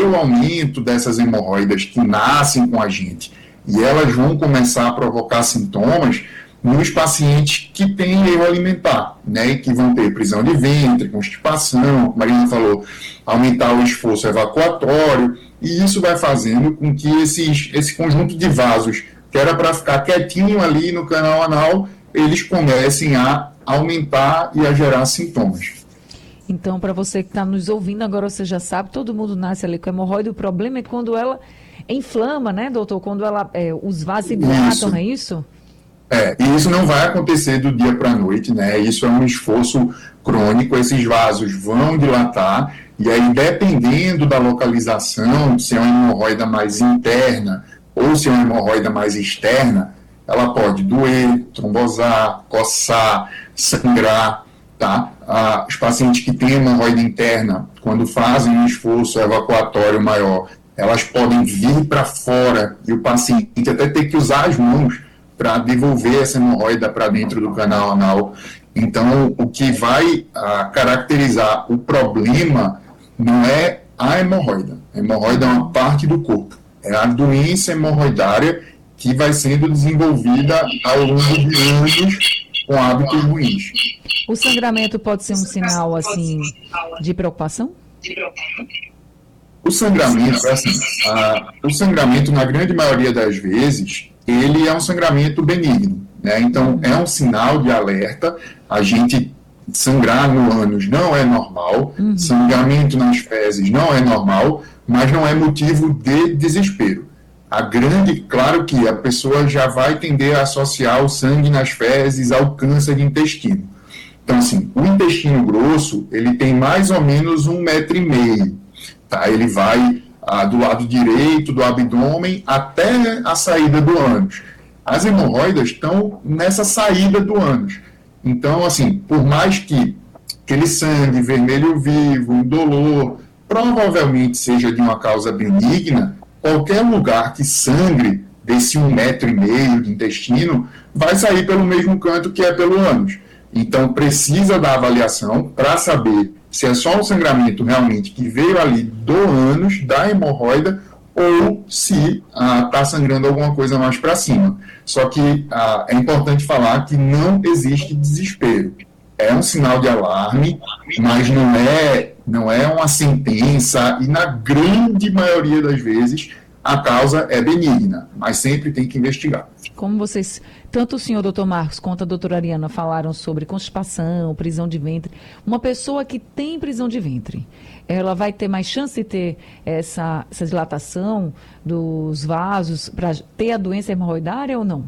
pelo aumento dessas hemorroidas que nascem com a gente e elas vão começar a provocar sintomas nos pacientes que têm erro alimentar, né, e que vão ter prisão de ventre, constipação, como a Marina falou, aumentar o esforço evacuatório, e isso vai fazendo com que esse conjunto de vasos, que era para ficar quietinho ali no canal anal, eles comecem a aumentar e a gerar sintomas. Então, para você que está nos ouvindo, agora você já sabe, todo mundo nasce ali com hemorroida, o problema é quando ela inflama, né, doutor? Quando ela, os vasos se dilatam, não é isso? E isso não vai acontecer do dia para a noite, né? Isso é um esforço crônico, esses vasos vão dilatar, e aí, dependendo da localização, se é uma hemorroida mais interna ou se é uma hemorroida mais externa, ela pode doer, trombosar, coçar, sangrar, tá? Os pacientes que têm hemorroida interna, quando fazem um esforço evacuatório maior, elas podem vir para fora e o paciente até ter que usar as mãos para devolver essa hemorroida para dentro do canal anal. Então, o que vai caracterizar o problema não é a hemorroida. A hemorroida é uma parte do corpo. É a doença hemorroidária que vai sendo desenvolvida ao longo de anos com hábitos ruins. O sangramento pode ser um sinal, assim, de preocupação? O sangramento, o sangramento, na grande maioria das vezes, ele é um sangramento benigno, né? Então, é um sinal de alerta. A gente sangrar no ânus não é normal, sangramento nas fezes não é normal, mas não é motivo de desespero. Claro que a pessoa já vai tender a associar o sangue nas fezes ao câncer de intestino. Então, assim, o intestino grosso, ele tem mais ou menos 1,5 m, tá? Ele vai do lado direito do abdômen até a saída do ânus. As hemorroidas estão nessa saída do ânus. Então, assim, por mais que aquele sangue vermelho vivo, indolor, provavelmente seja de uma causa benigna, qualquer lugar que sangre desse 1,5 m de intestino vai sair pelo mesmo canto que é pelo ânus. Então, precisa da avaliação para saber se é só um sangramento realmente que veio ali do ânus, da hemorroida, ou se está sangrando alguma coisa mais para cima. Só que é importante falar que não existe desespero. É um sinal de alarme, mas não é uma sentença, e na grande maioria das vezes a causa é benigna, mas sempre tem que investigar. Como vocês, tanto o senhor, doutor Marcos, quanto a doutora Ariana falaram sobre constipação, prisão de ventre, uma pessoa que tem prisão de ventre, ela vai ter mais chance de ter essa dilatação dos vasos para ter a doença hemorroidária ou não?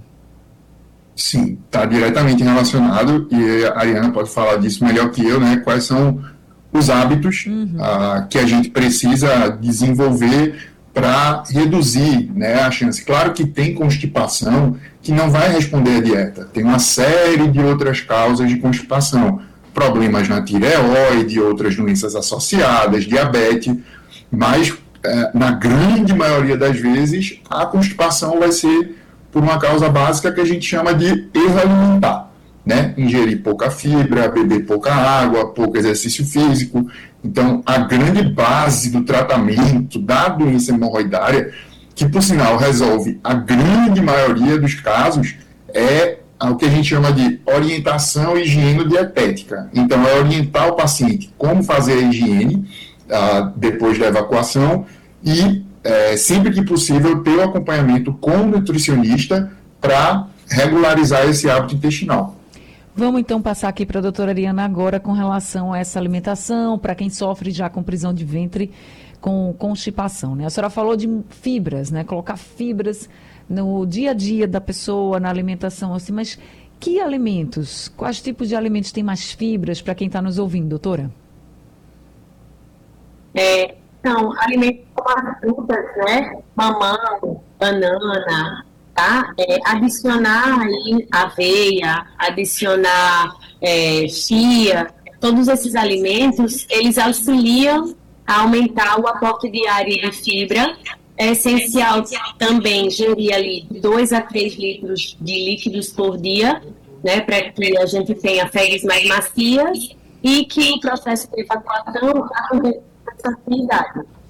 Sim, está diretamente relacionado, e a Ariana pode falar disso melhor que eu, né? Quais são os hábitos que a gente precisa desenvolver para reduzir, né, a chance. Claro que tem constipação que não vai responder à dieta. Tem uma série de outras causas de constipação. Problemas na tireoide, outras doenças associadas, diabetes, mas na grande maioria das vezes a constipação vai ser por uma causa básica que a gente chama de erro alimentar, né? Ingerir pouca fibra, beber pouca água, pouco exercício físico. Então, a grande base do tratamento da doença hemorroidária, que por sinal resolve a grande maioria dos casos, é o que a gente chama de orientação higieno-dietética. Então, é orientar o paciente como fazer a higiene depois da evacuação e, sempre que possível, ter o acompanhamento com o nutricionista para regularizar esse hábito intestinal. Vamos então passar aqui para a doutora Ariana agora com relação a essa alimentação, para quem sofre já com prisão de ventre, com constipação, né? A senhora falou de fibras, né? Colocar fibras no dia a dia da pessoa, na alimentação, assim, mas que alimentos, quais tipos de alimentos têm mais fibras para quem está nos ouvindo, doutora? Então, alimentos como as frutas, né? Mamão, banana, tá? Adicionar aí aveia, adicionar chia, todos esses alimentos, eles auxiliam a aumentar o aporte diário de fibra. É essencial também ingerir ali 2 a 3 litros de líquidos por dia, né? Para que a gente tenha fezes mais macias e que o processo de evacuação aconteça com facilidade.